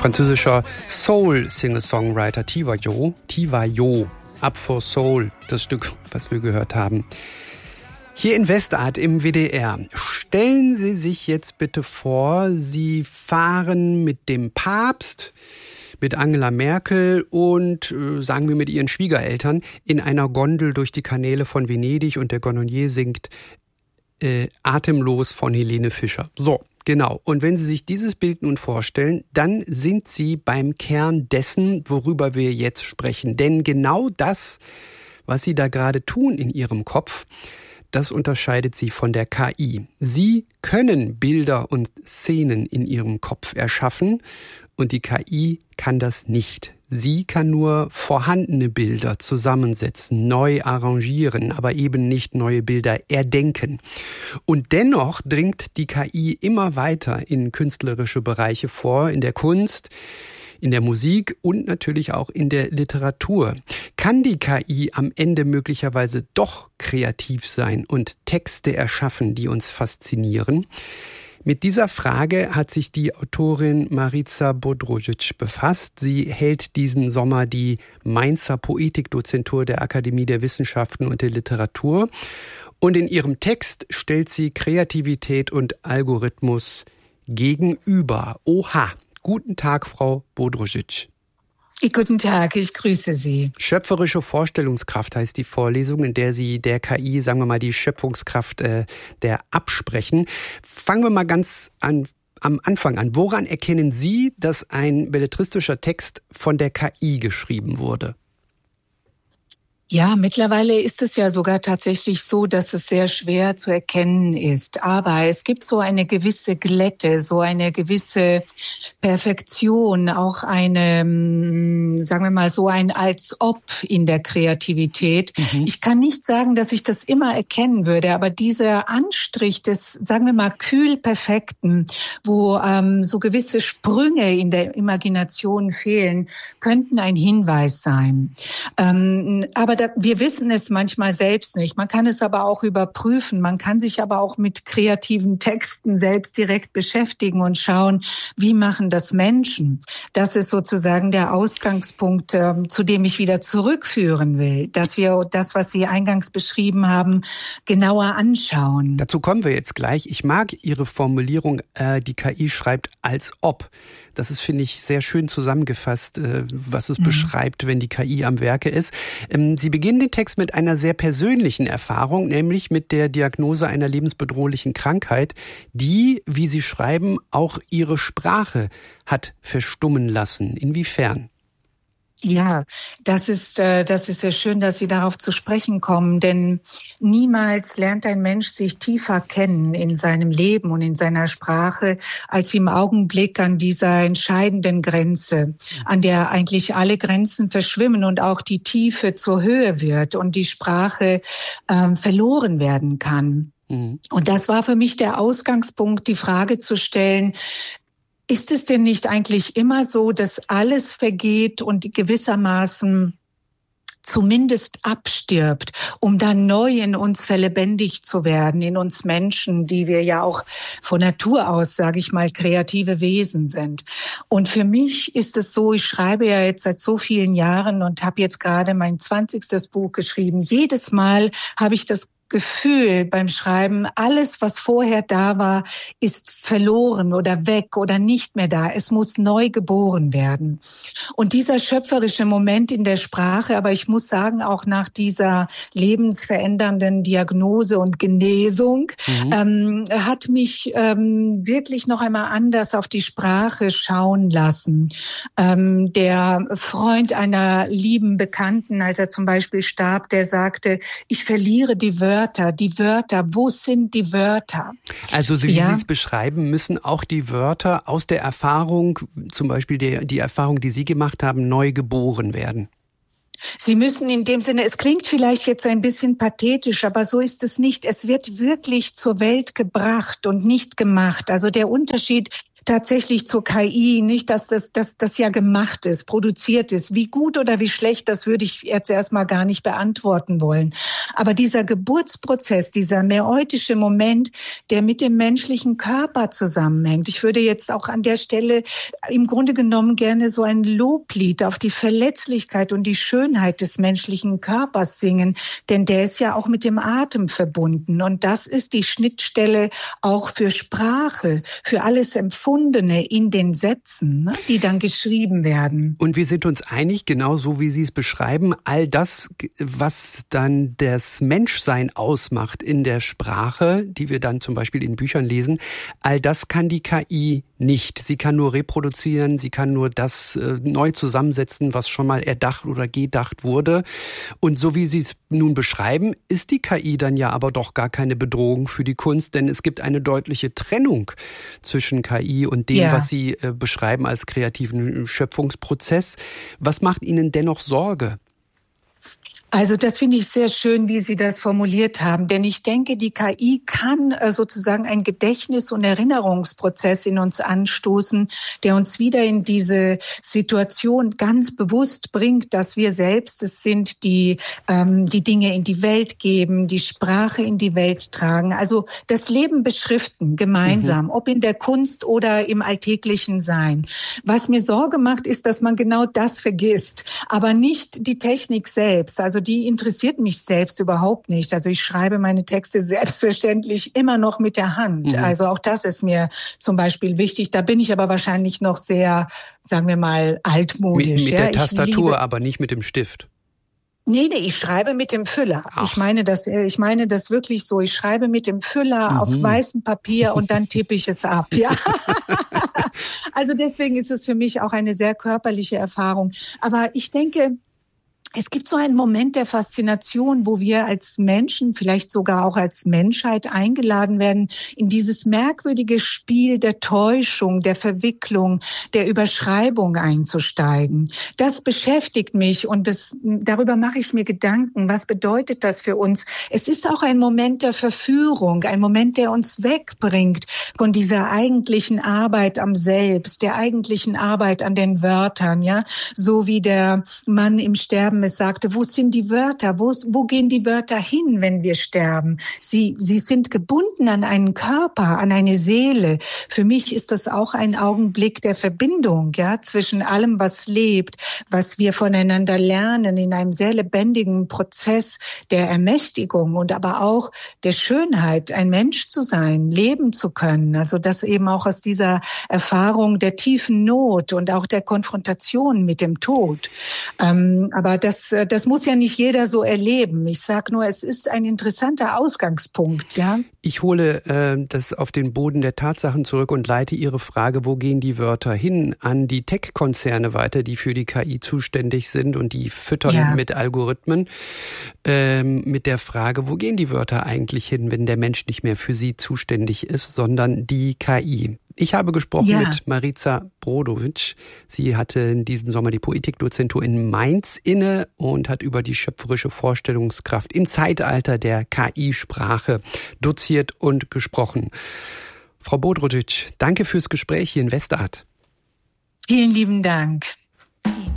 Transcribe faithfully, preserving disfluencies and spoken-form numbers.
französischer Soul-Singer-Songwriter Tiwayo. Tiwayo, Up for Soul, das Stück, was wir gehört haben. Hier in Westart im W D R. Stellen Sie sich jetzt bitte vor, Sie fahren mit dem Papst, mit Angela Merkel und, äh, sagen wir, mit Ihren Schwiegereltern in einer Gondel durch die Kanäle von Venedig und der Gondolier singt äh, Atemlos von Helene Fischer. So, genau. Und wenn Sie sich dieses Bild nun vorstellen, dann sind Sie beim Kern dessen, worüber wir jetzt sprechen. Denn genau das, was Sie da gerade tun in Ihrem Kopf, das unterscheidet Sie von der K I. Sie können Bilder und Szenen in Ihrem Kopf erschaffen und die K I kann das nicht. Sie kann nur vorhandene Bilder zusammensetzen, neu arrangieren, aber eben nicht neue Bilder erdenken. Und dennoch dringt die K I immer weiter in künstlerische Bereiche vor, in der Kunst, in der Musik und natürlich auch in der Literatur. Kann die K I am Ende möglicherweise doch kreativ sein und Texte erschaffen, die uns faszinieren? Mit dieser Frage hat sich die Autorin Marica Bodrožić befasst. Sie hält diesen Sommer die Mainzer Poetikdozentur der Akademie der Wissenschaften und der Literatur. Und in ihrem Text stellt sie Kreativität und Algorithmus gegenüber. Oha! Guten Tag, Frau Bodrožić. Guten Tag, ich grüße Sie. Schöpferische Vorstellungskraft heißt die Vorlesung, in der Sie der K I, sagen wir mal, die Schöpfungskraft äh, der absprechen. Fangen wir mal ganz an, am Anfang an. Woran erkennen Sie, dass ein belletristischer Text von der K I geschrieben wurde? Ja, mittlerweile ist es ja sogar tatsächlich so, dass es sehr schwer zu erkennen ist. Aber es gibt so eine gewisse Glätte, so eine gewisse Perfektion, auch eine, sagen wir mal, so ein Als-Ob in der Kreativität. Mhm. Ich kann nicht sagen, dass ich das immer erkennen würde, aber dieser Anstrich des, sagen wir mal, kühl-perfekten, wo ähm, so gewisse Sprünge in der Imagination fehlen, könnten ein Hinweis sein. Ähm, aber da, wir wissen es manchmal selbst nicht. Man kann es aber auch überprüfen. Man kann sich aber auch mit kreativen Texten selbst direkt beschäftigen und schauen, wie machen das Menschen. Das ist sozusagen der Ausgangspunkt, äh, zu dem ich wieder zurückführen will, dass wir das, was Sie eingangs beschrieben haben, genauer anschauen. Dazu kommen wir jetzt gleich. Ich mag Ihre Formulierung, äh, die K I schreibt als ob. Das ist, finde ich, sehr schön zusammengefasst, äh, was es mhm. beschreibt, wenn die K I am Werke ist. Ähm, Sie beginnen den Text mit einer sehr persönlichen Erfahrung, nämlich mit der Diagnose einer lebensbedrohlichen Krankheit, die, wie Sie schreiben, auch Ihre Sprache hat verstummen lassen. Inwiefern? Ja, das ist, äh, das ist sehr schön, dass Sie darauf zu sprechen kommen, denn niemals lernt ein Mensch sich tiefer kennen in seinem Leben und in seiner Sprache, als im Augenblick an dieser entscheidenden Grenze, an der eigentlich alle Grenzen verschwimmen und auch die Tiefe zur Höhe wird und die Sprache ähm, verloren werden kann. Mhm. Und das war für mich der Ausgangspunkt, die Frage zu stellen: Ist es denn nicht eigentlich immer so, dass alles vergeht und gewissermaßen zumindest abstirbt, um dann neu in uns verlebendigt zu werden, in uns Menschen, die wir ja auch von Natur aus, sage ich mal, kreative Wesen sind. Und für mich ist es so, ich schreibe ja jetzt seit so vielen Jahren und habe jetzt gerade mein zwanzigstes Buch geschrieben. Jedes Mal habe ich das Gefühl beim Schreiben, alles, was vorher da war, ist verloren oder weg oder nicht mehr da. Es muss neu geboren werden. Und dieser schöpferische Moment in der Sprache, aber ich muss sagen, auch nach dieser lebensverändernden Diagnose und Genesung, mhm. ähm, hat mich ähm, wirklich noch einmal anders auf die Sprache schauen lassen. Ähm, der Freund einer lieben Bekannten, als er zum Beispiel starb, der sagte, ich verliere die Wörter. Wörter, die Wörter, wo sind die Wörter? Also wie ja? Sie es beschreiben, müssen auch die Wörter aus der Erfahrung, zum Beispiel die, die Erfahrung, die Sie gemacht haben, neu geboren werden. Sie müssen in dem Sinne, es klingt vielleicht jetzt ein bisschen pathetisch, aber so ist es nicht. Es wird wirklich zur Welt gebracht und nicht gemacht. Also der Unterschied tatsächlich zur K I, nicht, dass das, dass das ja gemacht ist, produziert ist. Wie gut oder wie schlecht, das würde ich jetzt erstmal gar nicht beantworten wollen. Aber dieser Geburtsprozess, dieser neoitische Moment, der mit dem menschlichen Körper zusammenhängt. Ich würde jetzt auch an der Stelle im Grunde genommen gerne so ein Loblied auf die Verletzlichkeit und die Schönheit des menschlichen Körpers singen, denn der ist ja auch mit dem Atem verbunden. Und das ist die Schnittstelle auch für Sprache, für alles Empfundene in den Sätzen, ne, die dann geschrieben werden. Und wir sind uns einig, genau so wie Sie es beschreiben, all das, was dann das Menschsein ausmacht in der Sprache, die wir dann zum Beispiel in Büchern lesen, all das kann die K I nicht. Sie kann nur reproduzieren, sie kann nur das äh, neu zusammensetzen, was schon mal erdacht oder gedacht wurde. Und so wie Sie es nun beschreiben, ist die K I dann ja aber doch gar keine Bedrohung für die Kunst, denn es gibt eine deutliche Trennung zwischen K I und dem, ja. was Sie äh, beschreiben als kreativen Schöpfungsprozess. Was macht Ihnen dennoch Sorge? Also das finde ich sehr schön, wie Sie das formuliert haben, denn ich denke, die K I kann sozusagen einen Gedächtnis- und Erinnerungsprozess in uns anstoßen, der uns wieder in diese Situation ganz bewusst bringt, dass wir selbst es sind, die ähm, die Dinge in die Welt geben, die Sprache in die Welt tragen, also das Leben beschriften gemeinsam, mhm. ob in der Kunst oder im alltäglichen Sein. Was mir Sorge macht, ist, dass man genau das vergisst, aber nicht die Technik selbst, also die interessiert mich selbst überhaupt nicht. Also ich schreibe meine Texte selbstverständlich immer noch mit der Hand. Mhm. Also auch das ist mir zum Beispiel wichtig. Da bin ich aber wahrscheinlich noch sehr, sagen wir mal, altmodisch. Mit, mit ja. der Tastatur, liebe, aber nicht mit dem Stift. Nee, nee, ich schreibe mit dem Füller. Ach. Ich meine das, ich meine das wirklich so. Ich schreibe mit dem Füller mhm. auf weißem Papier und dann tippe ich es ab, ja. Also deswegen ist es für mich auch eine sehr körperliche Erfahrung. Aber ich denke, es gibt so einen Moment der Faszination, wo wir als Menschen, vielleicht sogar auch als Menschheit eingeladen werden, in dieses merkwürdige Spiel der Täuschung, der Verwicklung, der Überschreibung einzusteigen. Das beschäftigt mich und das, darüber mache ich mir Gedanken. Was bedeutet das für uns? Es ist auch ein Moment der Verführung, ein Moment, der uns wegbringt von dieser eigentlichen Arbeit am Selbst, der eigentlichen Arbeit an den Wörtern, ja, so wie der Mann im Sterben es sagte, wo sind die Wörter? Wo, wo gehen die Wörter hin, wenn wir sterben? Sie, sie sind gebunden an einen Körper, an eine Seele. Für mich ist das auch ein Augenblick der Verbindung, ja, zwischen allem, was lebt, was wir voneinander lernen, in einem sehr lebendigen Prozess der Ermächtigung und aber auch der Schönheit, ein Mensch zu sein, leben zu können. Also das eben auch aus dieser Erfahrung der tiefen Not und auch der Konfrontation mit dem Tod. Ähm, aber das, das muss ja nicht jeder so erleben. Ich sage nur, es ist ein interessanter Ausgangspunkt, ja. Ich hole äh, das auf den Boden der Tatsachen zurück und leite Ihre Frage, wo gehen die Wörter hin, an die Tech-Konzerne weiter, die für die K I zuständig sind und die füttern ja. mit Algorithmen, ähm, mit der Frage, wo gehen die Wörter eigentlich hin, wenn der Mensch nicht mehr für sie zuständig ist, sondern die K I. Ich habe gesprochen ja. mit Marica Brodovic. Sie hatte in diesem Sommer die Poetikdozentur in Mainz inne und hat über die schöpferische Vorstellungskraft im Zeitalter der K I-Sprache doziert und gesprochen. Frau Brodovic, danke fürs Gespräch hier in Westart. Vielen lieben Dank.